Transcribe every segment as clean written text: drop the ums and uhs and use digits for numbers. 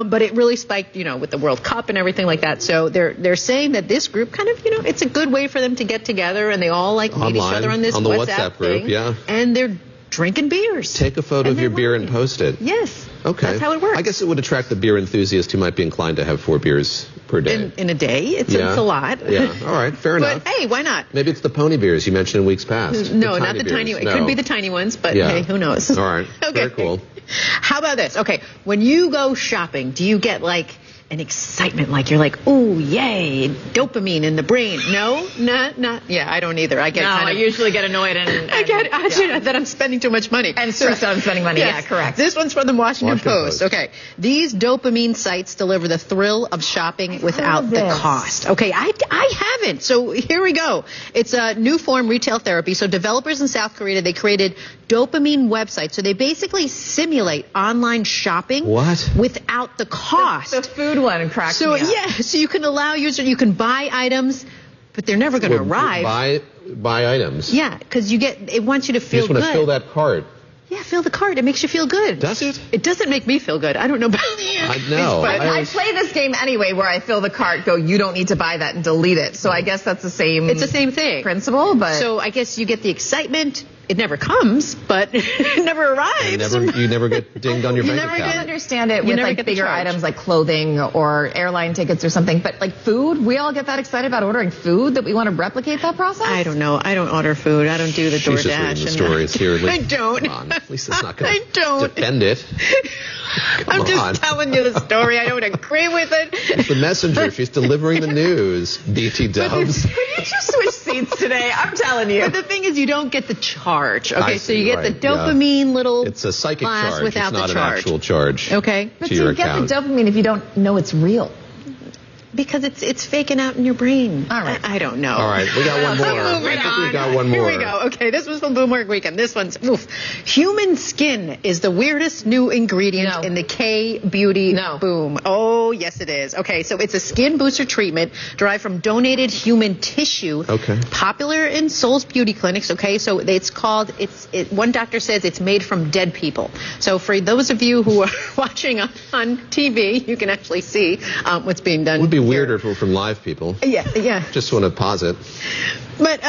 But it really spiked, with the World Cup and everything like that. So they're saying that this group kind of, it's a good way for them to get together, and they all meet each other on this on the WhatsApp group, thing, yeah. And they're drinking beers. Take a photo of your beer and post it. Yes. Okay. That's how it works. I guess it would attract the beer enthusiast who might be inclined to have 4 beers per day. In a day? It's a lot. Yeah. All right. Fair enough. But hey, why not? Maybe it's the pony beers you mentioned in weeks past. No, not the tiny. It could be the tiny ones, but hey, who knows? All right. Okay. Very cool. How about this? Okay. When you go shopping, do you get an excitement, like you're like, oh, yay, dopamine in the brain? No, not. Yeah, I don't either. I usually get annoyed and I get that I'm spending too much money and stressed out I'm spending money. Yes. Yeah, correct. This one's from the Washington Post. Okay, these dopamine sites deliver the thrill of shopping without the cost. Okay, I haven't. So here we go. It's a new form retail therapy. So developers in South Korea, they created dopamine websites. So they basically simulate online shopping without the cost. The food one cracks me up. So you can allow users, you can buy items, but they're never going to arrive. Buy items. Yeah, because it wants you to feel good. You just want to fill that cart. Yeah, fill the cart. It makes you feel good. Does it? It doesn't make me feel good. I don't know about you. I know. I play this game anyway where I fill the cart, go, you don't need to buy that, and delete it. So I guess that's the same. It's the same thing. Principle, but. So I guess you get the excitement. It never comes, but it never arrives. You never get dinged on your bank account. You never understand it with bigger items like clothing or airline tickets or something. But like food, we all get that excited about ordering food that we want to replicate that process? I don't know. I don't order food. I don't do the DoorDash. She's just reading the stories here. I don't. Come on. At least it's not going to defend it. I'm just telling you the story. I don't agree with it. She's the messenger. She's delivering the news. BT Dubs. We need to switch seats today. I'm telling you. But the thing is, you don't get the charge. Okay, so you get the dopamine little. It's a psychic class charge. Without it's not the charge. An actual charge. Okay. But you get the dopamine if you don't know it's real. Because it's faking out in your brain. All right. I don't know. All right, we got one more. We got one more. Here we go. Okay, this was from Bloomberg Weekend. This one's human skin is the weirdest new ingredient in the K-beauty boom. Oh, yes it is. Okay, so it's a skin booster treatment derived from donated human tissue. Okay. Popular in Seoul's beauty clinics. Okay, so it's called. One doctor says it's made from dead people. So for those of you who are watching on TV, you can actually see what's being done. Would be weirder if it were from live people. Yeah. Just want to posit. But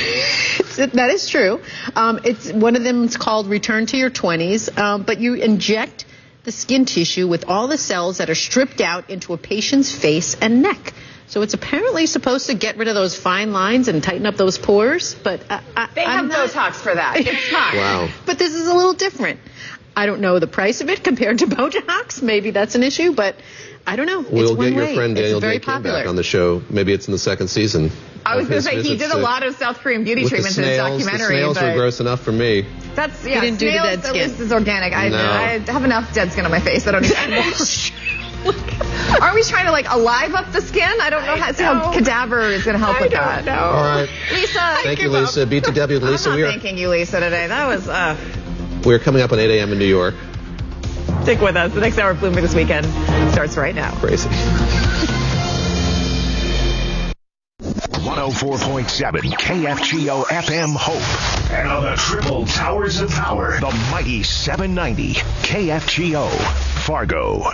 that is true. It's one of them is called Return to Your 20s. But you inject the skin tissue with all the cells that are stripped out into a patient's face and neck. So it's apparently supposed to get rid of those fine lines and tighten up those pores. But they have Botox for that. It's not. Wow. But this is a little different. I don't know the price of it compared to Botox. Maybe that's an issue, but I don't know. We'll get your friend Daniel Day Kim back on the show. Maybe it's in the second season. I was going to say, he did a lot of South Korean beauty treatments in his documentary. The snails were gross enough for me. That's, he didn't do the dead skin. At least is organic. I have enough dead skin on my face. I don't need Are we trying to alive up the skin? I don't know how cadaver is going to help with that. No. All right. Lisa. Thank you, Lisa. BTW with Lisa. I'm not thanking you, Lisa, today. That was... We're coming up on 8 a.m. in New York. Stick with us. The next hour of Bloomberg This Weekend starts right now. Crazy. 104.7 KFGO FM Hope. And on the triple towers of power, the mighty 790 KFGO Fargo.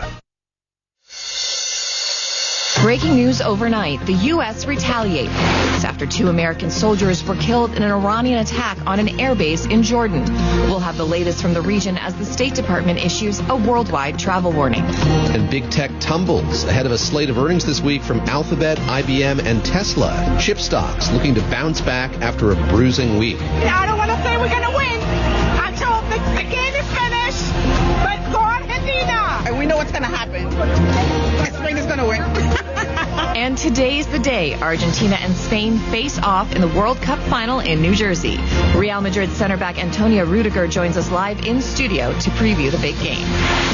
Breaking news overnight, the U.S. retaliates after 2 American soldiers were killed in an Iranian attack on an airbase in Jordan. We'll have the latest from the region as the State Department issues a worldwide travel warning. And big tech tumbles ahead of a slate of earnings this week from Alphabet, IBM, and Tesla. Chip stocks looking to bounce back after a bruising week. I don't want to say we're going to win until the game is finished, but go Argentina! And we know what's going to happen. Spain is going to win. And today's the day Argentina and Spain face off in the World Cup final in New Jersey. Real Madrid center back Antonio Rudiger joins us live in studio to preview the big game.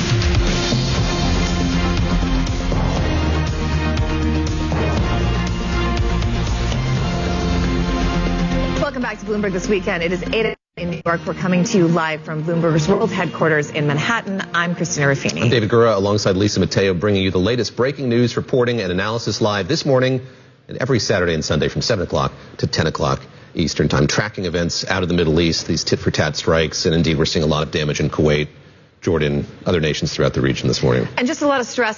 Welcome back to Bloomberg This Weekend. It is 8 a.m. in New York. We're coming to you live from Bloomberg's World Headquarters in Manhattan. I'm Christina Ruffini. I'm David Gura alongside Lisa Mateo, bringing you the latest breaking news, reporting, and analysis live this morning and every Saturday and Sunday from 7 o'clock to 10 o'clock Eastern Time. Tracking events out of the Middle East, these tit-for-tat strikes, and indeed we're seeing a lot of damage in Kuwait, Jordan, other nations throughout the region this morning. And just a lot of stress